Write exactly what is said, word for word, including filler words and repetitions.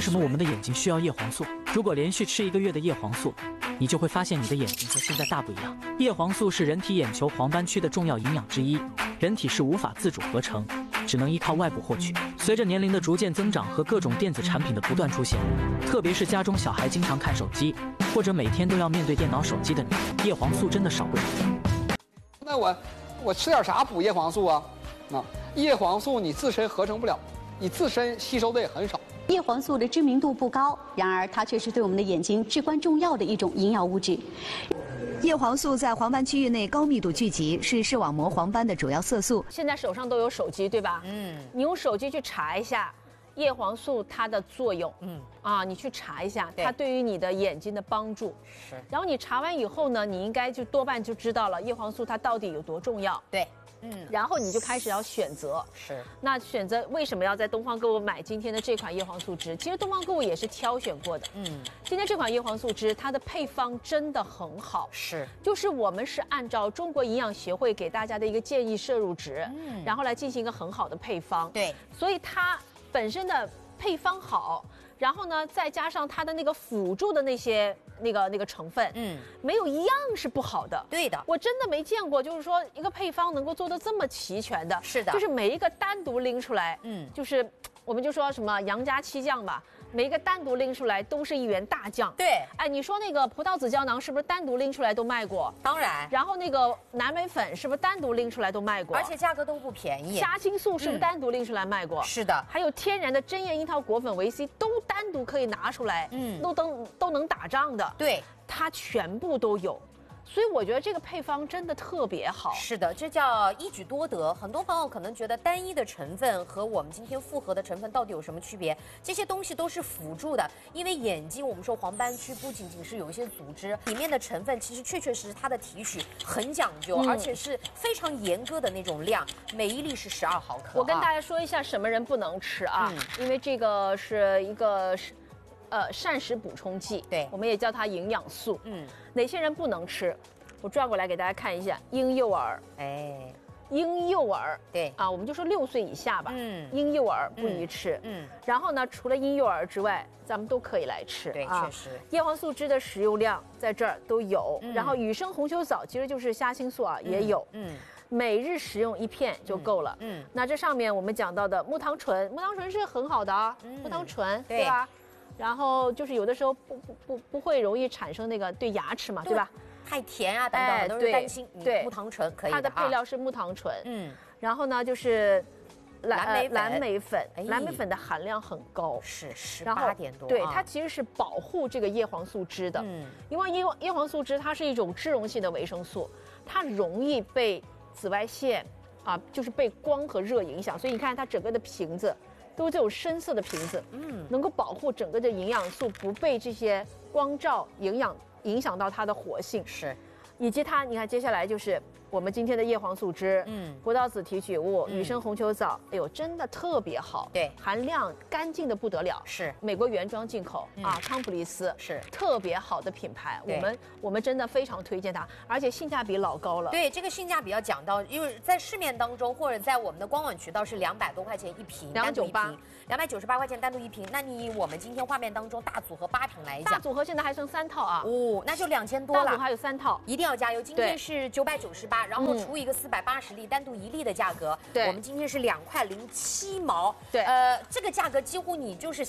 什么我们的眼睛需要叶黄素？如果连续吃一个月的叶黄素，你就会发现你的眼睛和现在大不一样。叶黄素是人体眼球黄斑区的重要营养之一，人体是无法自主合成，只能依靠外部获取。随着年龄的逐渐增长和各种电子产品的不断出现，特别是家中小孩经常看手机，或者每天都要面对电脑、手机的你，叶黄素真的少不了。 那我我吃点啥补叶黄素啊？啊，叶黄素你自身合成不了，你自身吸收的也很少。 叶黄素的知名度不高，然而它却是对我们的眼睛至关重要的一种营养物质。 叶黄素在黄斑区域内高密度聚集，是视网膜黄斑的主要色素。 现在手上都有手机，对吧？嗯，你用手机去查一下叶黄素它的作用。嗯，啊，你去查一下它对于你的眼睛的帮助。是。然后你查完以后呢，你应该就多半就知道了叶黄素它到底有多重要。对。嗯，然后你就开始要选择，是。那选择为什么要在东方购物买今天的这款叶黄素汁？其实东方购物也是挑选过的。嗯，今天这款叶黄素汁，它的配方真的很好。是，就是我们是按照中国营养协会给大家的一个建议摄入值，嗯，然后来进行一个很好的配方。对，所以它本身的配方好。然后呢，再加上它的那个辅助的那些那个那个成分，嗯，没有一样是不好的。对的，我真的没见过，就是说一个配方能够做得这么齐全的。是的，就是每一个单独拎出来，嗯，就是我们就说什么杨家七将吧，每一个单独拎出来都是一员大将。对，哎，你说那个葡萄籽胶囊是不是单独拎出来都卖过？当然。然后那个蓝莓粉是不是单独拎出来都卖过？而且价格都不便宜。虾青素是不是单独拎出来卖过？是的。还有天然的针叶樱桃果粉维 C 都单独可以拿出来，嗯，都都都能打仗的。对，它全部都有。所以我觉得这个配方真的特别好。是的，这叫一举多得。很多朋友可能觉得单一的成分和我们今天复合的成分到底有什么区别？这些东西都是辅助的，因为眼睛我们说黄斑区不仅仅是有一些组织，里面的成分其实确确实实它的提取很讲究，嗯、而且是非常严格的那种量，每一粒是十二毫克。我跟大家说一下什么人不能吃啊，嗯、因为这个是一个是。呃，膳食补充剂，对，我们也叫它营养素。嗯，哪些人不能吃？我转过来给大家看一下，婴幼儿，哎，婴幼儿，对啊，我们就说六岁以下吧。嗯，婴幼儿不宜吃。嗯，然后呢，除了婴幼儿之外，咱们都可以来吃。对，确实，叶黄素汁的食用量在这儿都有。然后雨生红球藻其实就是虾青素啊，也有。嗯。每日食用一片就够了。嗯，那这上面我们讲到的木糖醇，木糖醇是很好的啊，木糖醇，对吧？然后就是有的时候不不不不会容易产生那个对牙齿嘛，对吧？太甜啊等等，都是担心。对，木糖醇可以的。它的配料是木糖醇。嗯。然后呢，就是蓝莓蓝莓粉，蓝莓粉的含量很高，是十八点多。对，它其实是保护这个叶黄素汁的。嗯。因为叶叶黄素汁它是一种脂溶性的维生素，它容易被紫外线啊，就是被光和热影响，所以你看它整个的瓶子。都是这种深色的瓶子，嗯，能够保护整个的营养素不被这些光照营养影响到它的活性，是，以及它，你看接下来就是我们今天的叶黄素汁，嗯，葡萄籽提取物、雨生红球藻，哎呦，真的特别好，对，含量干净的不得了，是美国原装进口、嗯、啊，康普利斯是特别好的品牌，我们我们真的非常推荐它，而且性价比老高了。对，这个性价比要讲到，因为在市面当中或者在我们的官网渠道是两百多块钱一瓶，两百九十八，两百九十八块钱单独一瓶。那你以我们今天画面当中大组合八瓶来讲，大组合现在还剩三套啊，哦，那就两千多了，大组合还有三套，一定要加油。今天是九百九十八。然后除一个四百八十粒，单独一粒的价格，对，我们今天是两块零七毛，对，呃，这个价格几乎你就是